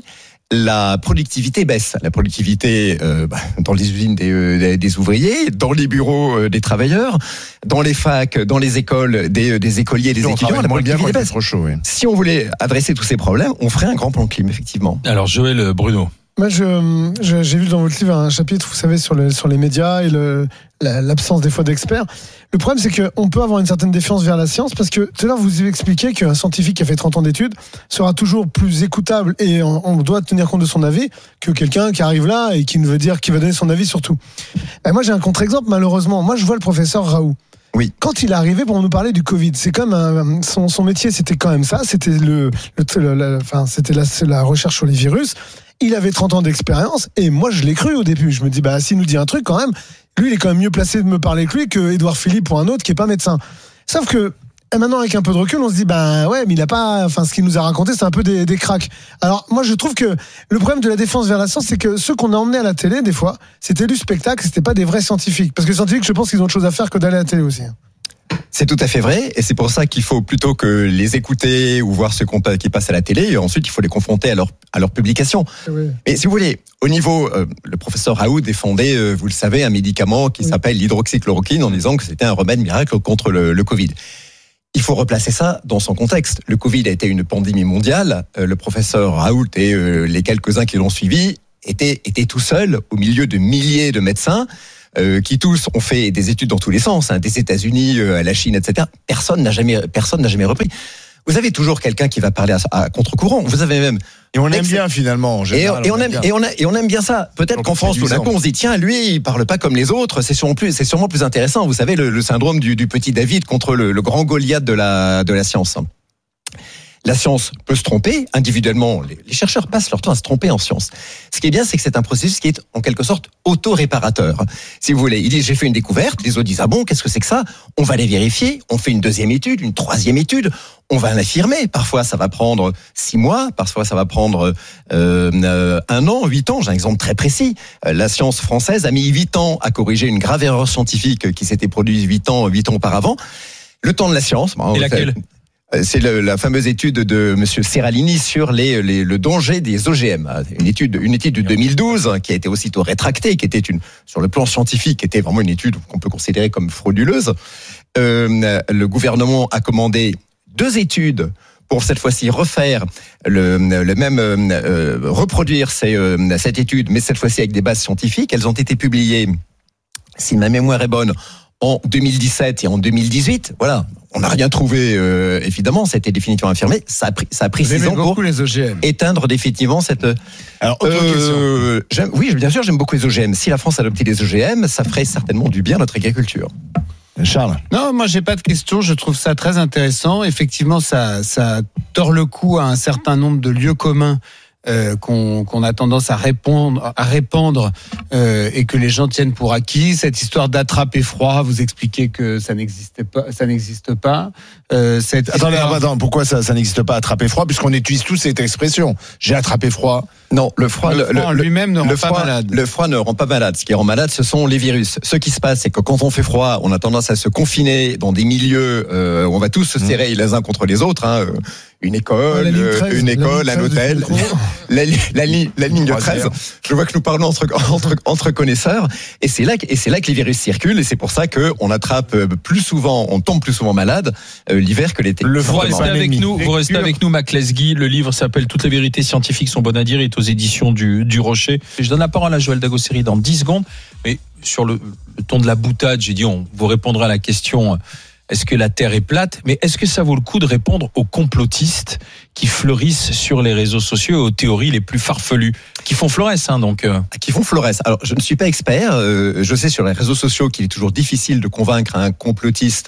la productivité baisse. La productivité euh, bah, dans les usines des, euh, des ouvriers, dans les bureaux euh, des travailleurs, dans les facs, dans les écoles des, des écoliers et des on étudiants. La productivité bien baisse. Trop chaud, oui. Si on voulait adresser tous ces problèmes, on ferait un grand plan clim, effectivement. Alors Joël Bruno. Moi, je, je, j'ai vu dans votre livre un chapitre, vous savez, sur, le, sur les médias et le, la, l'absence des fois d'experts. Le problème, c'est qu'on peut avoir une certaine défiance vers la science parce que tout à l'heure, vous expliquez qu'un scientifique qui a fait trente ans d'études sera toujours plus écoutable et on, on doit tenir compte de son avis que quelqu'un qui arrive là et qui ne veut dire, qui va donner son avis sur tout. Et moi, j'ai un contre-exemple, malheureusement. Moi, je vois le professeur Raoult. Oui. Quand il est arrivé pour nous parler du Covid, c'est comme un, son, son métier, c'était quand même ça. C'était le, le, la, enfin, c'était la, la recherche sur les virus. Il avait trente ans d'expérience et moi je l'ai cru au début. Je me dis bah s'il nous dit un truc quand même, lui il est quand même mieux placé de me parler que lui que Édouard Philippe ou un autre qui est pas médecin. Sauf que maintenant avec un peu de recul, on se dit bah ouais mais il a pas, enfin ce qu'il nous a raconté c'est un peu des, des cracks. Alors moi je trouve que le problème de la défense vers la science c'est que ceux qu'on a emmenés à la télé des fois c'était du spectacle, c'était pas des vrais scientifiques. Parce que les scientifiques je pense qu'ils ont autre chose à faire que d'aller à la télé aussi. C'est tout à fait vrai, et c'est pour ça qu'il faut plutôt que les écouter ou voir ce qui passe à la télé, et ensuite il faut les confronter à leur à leur publication. Oui. Mais si vous voulez, au niveau, euh, le professeur Raoult défendait, euh, vous le savez, un médicament qui oui. s'appelle l'hydroxychloroquine en disant que c'était un remède miracle contre le, le Covid. Il faut replacer ça dans son contexte. Le Covid a été une pandémie mondiale. Euh, le professeur Raoult et euh, les quelques-uns qui l'ont suivi étaient étaient tout seuls au milieu de milliers de médecins. Euh, qui tous ont fait des études dans tous les sens, hein, des États-Unis euh, à la Chine, et cetera. Personne n'a jamais, personne n'a jamais repris. Vous avez toujours quelqu'un qui va parler à, à contre-courant. Vous avez même. Et on aime bien finalement. En général, et, et on, on aime, et on, a, et on aime bien ça. Peut-être donc qu'en France, tout d'un coup, on se dit tiens, lui, il parle pas comme les autres. C'est sûrement plus, c'est sûrement plus intéressant. Vous savez, le, le syndrome du, du petit David contre le, le grand Goliath de la, de la science. La science peut se tromper individuellement. Les chercheurs passent leur temps à se tromper en science. Ce qui est bien, c'est que c'est un processus qui est en quelque sorte auto-réparateur. Si vous voulez, ils disent j'ai fait une découverte, les autres disent ah bon, qu'est-ce que c'est que ça ? On va les vérifier, on fait une deuxième étude, une troisième étude, on va l'affirmer. Parfois, ça va prendre six mois, parfois ça va prendre euh, euh, un an, huit ans. J'ai un exemple très précis. La science française a mis huit ans à corriger une grave erreur scientifique qui s'était produite huit ans, huit ans auparavant. Le temps de la science. Et laquelle ? C'est le, la fameuse étude de Monsieur Serralini sur les, les, le danger des O G M. Une étude, une étude de deux mille douze qui a été aussitôt rétractée, qui était une, sur le plan scientifique, qui était vraiment une étude qu'on peut considérer comme frauduleuse. Euh, le gouvernement a commandé deux études pour cette fois-ci refaire le, le même, euh, reproduire ces, euh, cette étude, mais cette fois-ci avec des bases scientifiques. Elles ont été publiées, si ma mémoire est bonne, en deux mille dix-sept et en deux mille dix-huit. Voilà. On n'a rien trouvé, euh, évidemment, ça a été définitivement affirmé. Ça a pris, ça a pris six ans pour les O G M. éteindre définitivement cette. Alors, autre euh, question. Oui, bien sûr, j'aime beaucoup les O G M. Si la France adoptait les O G M, ça ferait certainement du bien à notre agriculture. Charles. Non, moi j'ai pas de questions. Je trouve ça très intéressant. Effectivement, ça, ça tord le cou à un certain nombre de lieux communs euh, qu'on, qu'on a tendance à répondre, à répandre euh, et que les gens tiennent pour acquis. Cette histoire d'attraper froid, vous expliquez que ça n'existe pas, ça n'existe pas. Euh, cette Attendez, histoire... attends, pourquoi ça, ça n'existe pas, attraper froid, puisqu'on utilise tous cette expression. J'ai attrapé froid. Non, le froid, le froid le, lui-même ne rend le pas froid, malade. Le froid ne rend pas malade. Ce qui rend malade, ce sont les virus. Ce qui se passe, c'est que quand on fait froid, on a tendance à se confiner dans des milieux euh, où on va tous se serrer mmh. les uns contre les autres. Hein. Une école, ouais, treize, une école, un hôtel, la, la, la, la ligne de treize. Je vois que nous parlons entre, entre, entre connaisseurs. Et c'est là, et c'est là que les virus circulent. Et c'est pour ça qu'on attrape plus souvent, on tombe plus souvent malade euh, l'hiver que l'été. Le vous restez avec nous, vous restez avec nous, Mac Lesguy. Le livre s'appelle Toutes les vérités scientifiques sont bonnes à dire. Il est aux éditions du, du Rocher. Je donne la parole à Joël Dagosseri dans dix secondes. Mais sur le, le ton de la boutade, j'ai dit, on vous répondra à la question. Est-ce que la Terre est plate ? Mais est-ce que ça vaut le coup de répondre aux complotistes qui fleurissent sur les réseaux sociaux et aux théories les plus farfelues, qui font florès, hein, donc. Euh... Qui font florès. Alors, je ne suis pas expert. Euh, je sais sur les réseaux sociaux qu'il est toujours difficile de convaincre un complotiste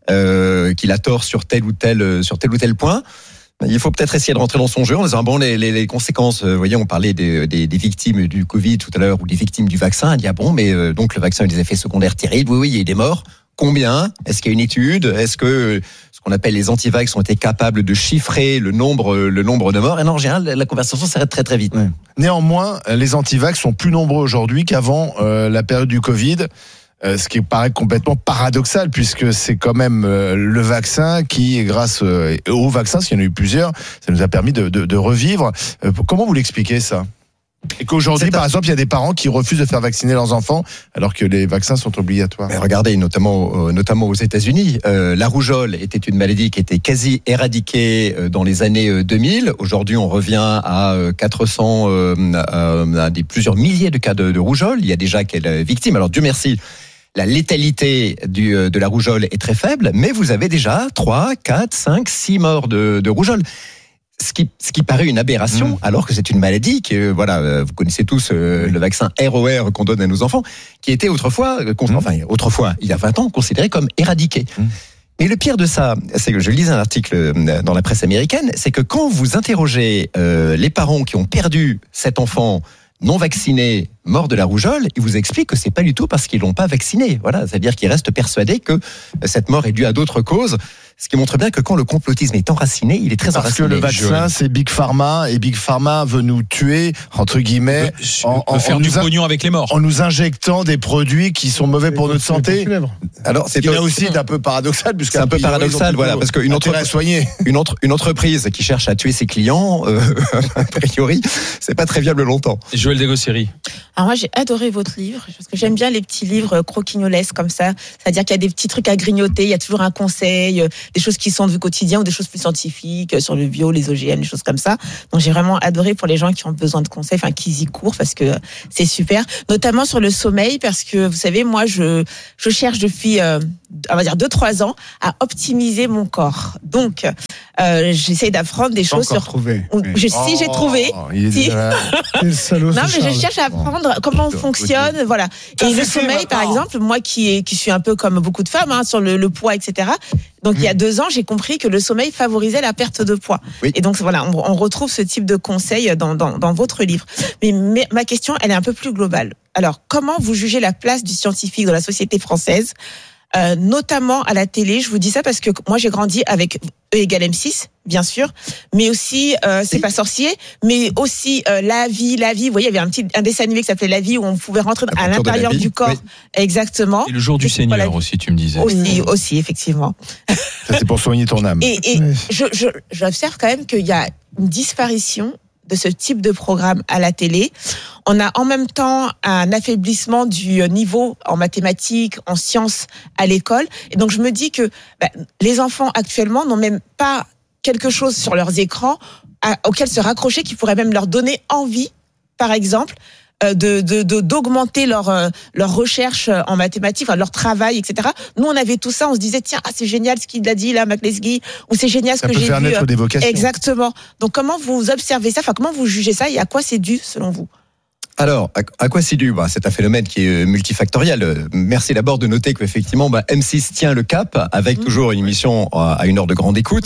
euh, qu'il a tort sur tel ou tel sur tel ou tel point. Il faut peut-être essayer de rentrer dans son jeu en disant bon les, les, les conséquences. Vous voyez, on parlait des, des, des victimes du Covid tout à l'heure ou des victimes du vaccin. Il dit ah bon, mais euh, donc le vaccin a des effets secondaires terribles. Oui, oui, il y a des morts. Combien ? Est-ce qu'il y a une étude ? Est-ce que ce qu'on appelle les antivax ont été capables de chiffrer le nombre, le nombre de morts ? Et non, en général, la conversation s'arrête très très vite. Ouais. Néanmoins, les antivax sont plus nombreux aujourd'hui qu'avant euh, la période du Covid. Euh, ce qui paraît complètement paradoxal puisque c'est quand même euh, le vaccin qui, grâce euh, au vaccin, s'il y en a eu plusieurs, ça nous a permis de, de, de revivre. Euh, comment vous l'expliquez ça ? Et qu'aujourd'hui, par exemple, il y a des parents qui refusent de faire vacciner leurs enfants alors que les vaccins sont obligatoires. Mais regardez, notamment, euh, notamment aux États-Unis, euh, la rougeole était une maladie qui était quasi éradiquée euh, dans les années deux mille. Aujourd'hui, on revient à euh, quatre cents, euh, euh, à des plusieurs milliers de cas de, de rougeole. Il y a déjà quelques victimes. Alors Dieu merci. La létalité du, de la rougeole est très faible, mais vous avez déjà trois, quatre, cinq, six morts de, de rougeole. Ce qui, ce qui paraît une aberration, mmh. alors que c'est une maladie que, voilà, vous connaissez tous euh, le vaccin R O R qu'on donne à nos enfants, qui était autrefois, mmh. enfin, autrefois, il y a vingt ans, considéré comme éradiqué. Mmh. Mais le pire de ça, c'est que je lisais un article dans la presse américaine, c'est que quand vous interrogez euh, les parents qui ont perdu cet enfant non vacciné, mort de la rougeole, ils vous expliquent que c'est pas du tout parce qu'ils l'ont pas vacciné. Voilà, c'est-à-dire qu'ils restent persuadés que cette mort est due à d'autres causes. Ce qui montre bien que quand le complotisme est enraciné, il est très Parce enraciné. Parce que le vaccin, c'est Big Pharma, et Big Pharma veut nous tuer, entre guillemets, en, en, faire en du pognon avec les morts. En nous injectant des produits qui sont mauvais pour notre santé. Alors, c'est là aussi un peu paradoxal, puisque c'est un peu paradoxal, voilà, parce qu'une entre... une, entre... une entreprise qui cherche à tuer ses clients, euh, a priori, c'est pas très viable longtemps. Joël Dagosseri. Alors moi, j'ai adoré votre livre, parce que j'aime bien les petits livres croquignolesques comme ça. C'est-à-dire qu'il y a des petits trucs à grignoter, il y a toujours un conseil, des choses qui sont du quotidien ou des choses plus scientifiques sur le bio, les O G M, des choses comme ça. Donc j'ai vraiment adoré pour les gens qui ont besoin de conseils, enfin qui y courent parce que c'est super. Notamment sur le sommeil, parce que vous savez, moi je je cherche depuis euh, on va dire deux trois ans à optimiser mon corps. Donc euh, j'essaie d'apprendre des choses sur. Trouvé. Je, si oh, j'ai trouvé. Il est si. Quel salaud, non mais je cherche à apprendre comment on fonctionne, voilà. Et le sommeil, par exemple, moi qui est, qui suis un peu comme beaucoup de femmes hein, sur le, le poids, et cetera. Donc mmh. il y a deux ans, j'ai compris que le sommeil favorisait la perte de poids. Oui. Et donc voilà, on, on retrouve ce type de conseils dans, dans, dans votre livre. Mais, mais ma question, elle est un peu plus globale. Alors, comment vous jugez la place du scientifique dans la société française, euh, notamment à la télé? Je vous dis ça parce que moi, j'ai grandi avec E égale M six, bien sûr, mais aussi euh, C'est pas sorcier, mais aussi euh, La Vie, La Vie. Vous voyez, il y avait un petit un dessin animé qui s'appelait La Vie où on pouvait rentrer à l'intérieur du corps. Oui. Exactement. Et le jour du Seigneur voilà. aussi, tu me disais. Aussi, aussi, effectivement. Ça, c'est pour soigner ton âme. Et, et oui. je, je, j'observe quand même qu'il y a une disparition de ce type de programme à la télé. On a en même temps un affaiblissement du niveau en mathématiques, en sciences à l'école. Et donc je me dis que bah, les enfants actuellement n'ont même pas quelque chose sur leurs écrans à, auquel se raccrocher qui pourrait même leur donner envie, par exemple, euh, de, de, de d'augmenter leur euh, leur recherche en mathématiques, enfin, leur travail, et cetera. Nous, on avait tout ça, on se disait tiens, ah, c'est génial ce qu'il a dit là, Mac Lesguy, ou c'est génial ce ça que peut j'ai faire vu. Naître des vocations. Exactement. Donc, comment vous observez ça, enfin, comment vous jugez ça et à quoi c'est dû selon vous? Alors, à quoi c'est dû? Bah, c'est un phénomène qui est multifactoriel. Merci d'abord de noter qu'effectivement, bah, M six tient le cap avec mmh. toujours une émission à une heure de grande écoute.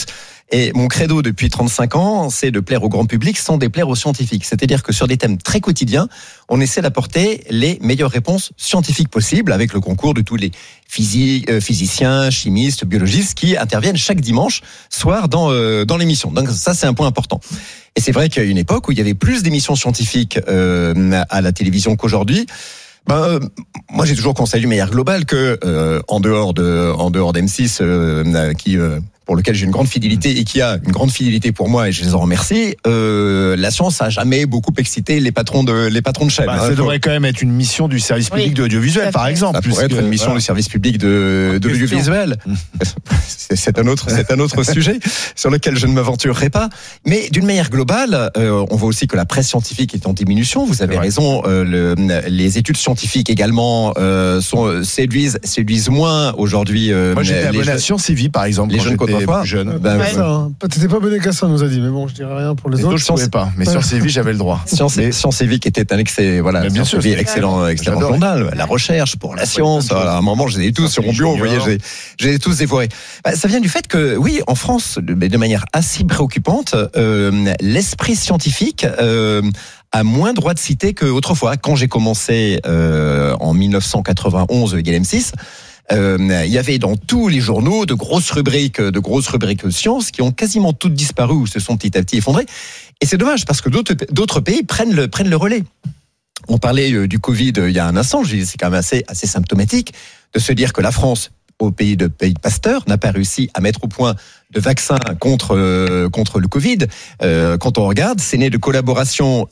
Et mon credo depuis trente-cinq ans, c'est de plaire au grand public sans déplaire aux scientifiques. C'est-à-dire que sur des thèmes très quotidiens, on essaie d'apporter les meilleures réponses scientifiques possibles avec le concours de tous les physi- euh, physiciens, chimistes, biologistes qui interviennent chaque dimanche soir dans, euh, dans l'émission. Donc ça, c'est un point important. Et c'est vrai qu'il y a une époque où il y avait plus d'émissions scientifiques euh, à la télévision qu'aujourd'hui. Ben, euh, moi, j'ai toujours conseillé de manière globale que, euh, en dehors de, en dehors d'M six, euh, qui, euh, pour lequel j'ai une grande fidélité et qui a une grande fidélité pour moi et je les en remercie, euh, la science a jamais beaucoup excité les patrons de, les patrons de chaîne. Bah, hein, ça faut... devrait quand même être une mission du service public Oui, de l'audiovisuel, par exemple. Ça pourrait puisque, être une mission voilà. du service public de, de l'audiovisuel. c'est, c'est un autre, c'est un autre sujet sur lequel je ne m'aventurerai pas. Mais d'une manière globale, euh, on voit aussi que la presse scientifique est en diminution. Vous avez raison. Euh, le, les études scientifiques également euh, sont séduisent, séduisent moins aujourd'hui. Euh, Moi, j'étais les abonné à jeunes- Science et Vie, par exemple, les quand jeunes j'étais qu'autrefois. plus jeune. Ben, Ouais. Ça, hein. T'étais pas abonné qu'à ça, on nous a dit, mais bon, je dirais rien pour les, Les autres. autres, je ne pouvais pas. Mais Ouais. Science et Vie, j'avais le droit. Science, et, Science et Vie qui était un excès, voilà, Mais bien Science sûr, et Vie, c'est- excellent, excellent J'adorais. journal. La recherche pour la science. Voilà, à un moment, je les ai tous sur mon bureau. Vous voyez, j'ai, j'ai tous dévoré. Bah, ça vient du fait que, oui, en France, de, de manière assez préoccupante, euh, l'esprit scientifique euh, a moins droit de citer qu'autrefois. Quand j'ai commencé euh, en dix-neuf cent quatre-vingt-onze, égal M six. Euh, il y avait dans tous les journaux de grosses rubriques, de grosses rubriques sciences qui ont quasiment toutes disparu ou se sont petit à petit effondrées. Et c'est dommage parce que d'autres, d'autres pays prennent le, prennent le relais. On parlait euh, du Covid euh, il y a un instant. Je dis, c'est quand même assez, assez symptomatique de se dire que la France, au pays de pays de Pasteur, n'a pas réussi à mettre au point de vaccins contre euh, contre le Covid. Euh, quand on regarde, c'est né de collaborations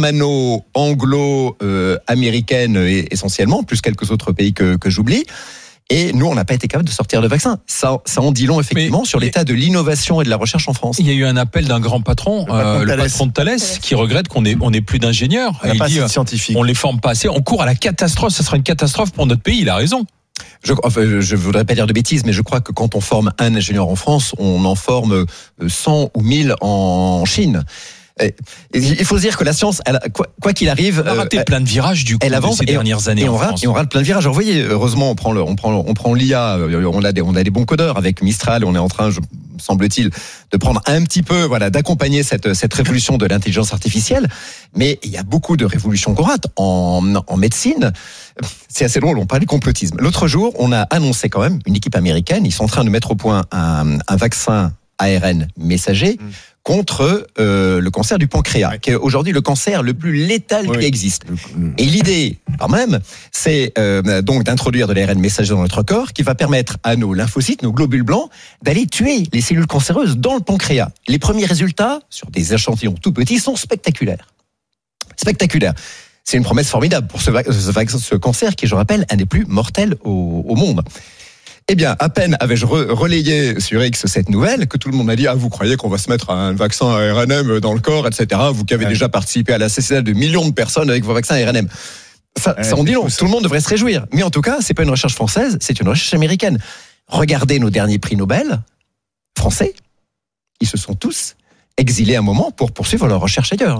germano-anglo-américaines euh, essentiellement, plus quelques autres pays que, que j'oublie. Et nous, on n'a pas été capable de sortir de vaccin. Ça, ça en dit long, effectivement, mais sur l'état de l'innovation et de la recherche en France. Il y a eu un appel d'un grand patron, le patron, euh, de, le patron de Thales, qui regrette qu'on ait, on ait plus d'ingénieurs. On n'a pas dit, assez de scientifiques. On les forme pas assez. On court à la catastrophe. Ça sera une catastrophe pour notre pays. Il a raison. Je, enfin, je voudrais pas dire de bêtises, mais je crois que quand on forme un ingénieur en France, on en forme cent ou mille en Chine. Et il faut se dire que la science, elle, quoi, quoi qu'il arrive, on a raté euh, plein de virages du coup, elle avance ces dernières années et en on rate, France. Et on rate plein de virages. Alors, vous voyez, heureusement, on prend le, on prend, on prend l'I A. On a des, on a des bons codeurs avec Mistral. On est en train, je, semble-t-il, de prendre un petit peu, voilà, d'accompagner cette, cette révolution de l'intelligence artificielle. Mais il y a beaucoup de révolutions qu'on rate en, en médecine. C'est assez drôle. On parle du complotisme. L'autre jour, on a annoncé quand même une équipe américaine. Ils sont en train de mettre au point un, un vaccin A R N messager. Mmh. contre euh, le cancer du pancréas, ouais. qui est aujourd'hui le cancer le plus létal oui. qui existe. Et l'idée, quand même, c'est euh, donc d'introduire de l'A R N messager dans notre corps qui va permettre à nos lymphocytes, nos globules blancs, d'aller tuer les cellules cancéreuses dans le pancréas. Les premiers résultats, sur des échantillons tout petits, sont spectaculaires. Spectaculaires. C'est une promesse formidable pour ce, ce, ce cancer qui, je rappelle, un des plus mortels au, au monde. Eh bien, à peine avais-je re- relayé sur X cette nouvelle que tout le monde m'a dit « Ah, vous croyez qu'on va se mettre un vaccin à R N M dans le corps, et cetera. Vous qui avez ouais. déjà participé à l'assassinat de millions de personnes avec vos vaccins à R N M. » Ça, ouais, ça en dit long. Tout le monde devrait se réjouir. Mais en tout cas, c'est pas une recherche française, c'est une recherche américaine. Regardez nos derniers prix Nobel français. Ils se sont tous exilés un moment pour poursuivre leur recherche ailleurs.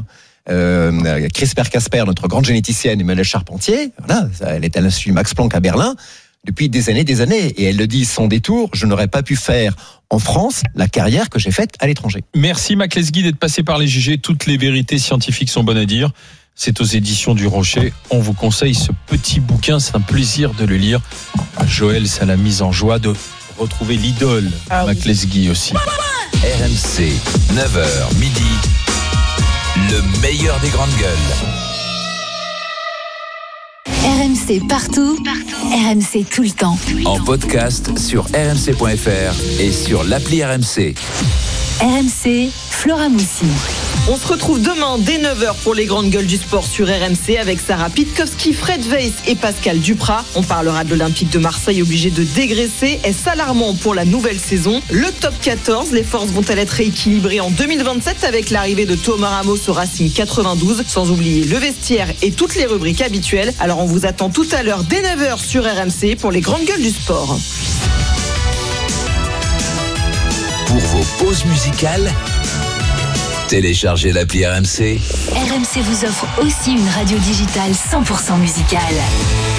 Euh, CRISPR-Casper, notre grande généticienne, Emmanuelle Charpentier, voilà, elle est à l'Institut Max Planck à Berlin depuis des années, des années. Et elle le dit sans détour, je n'aurais pas pu faire en France la carrière que j'ai faite à l'étranger. Merci Mac Lesguy d'être passé par les J G. Toutes les vérités scientifiques sont bonnes à dire. C'est aux éditions du Rocher. On vous conseille ce petit bouquin. C'est un plaisir de le lire. Joël, ça l'a mise en joie de retrouver l'idole. Ah, Mac oui. Lesguy aussi. R M C, neuf heures midi. Le meilleur des grandes gueules. R M C partout, partout. R M C tout le temps. En podcast sur r m c point f r et sur l'appli R M C. R M C, Flora Moussi. On se retrouve demain dès neuf heures pour les grandes gueules du sport sur R M C avec Sarah Pitkowski, Fred Weiss et Pascal Duprat. On parlera de l'Olympique de Marseille obligé de dégraisser. Est-ce alarmant pour la nouvelle saison? Le top quatorze, les forces vont-elles être rééquilibrées en deux mille vingt-sept avec l'arrivée de Thomas Ramos au Racing quatre-vingt-douze, sans oublier le vestiaire et toutes les rubriques habituelles. Alors on vous attend tout à l'heure dès neuf heures sur R M C pour les grandes gueules du sport. Pour vos pauses musicales, téléchargez l'appli R M C. R M C vous offre aussi une radio digitale cent pour cent musicale.